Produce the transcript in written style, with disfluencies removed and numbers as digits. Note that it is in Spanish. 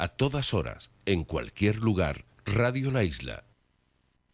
A todas horas, en cualquier lugar, Radio La Isla,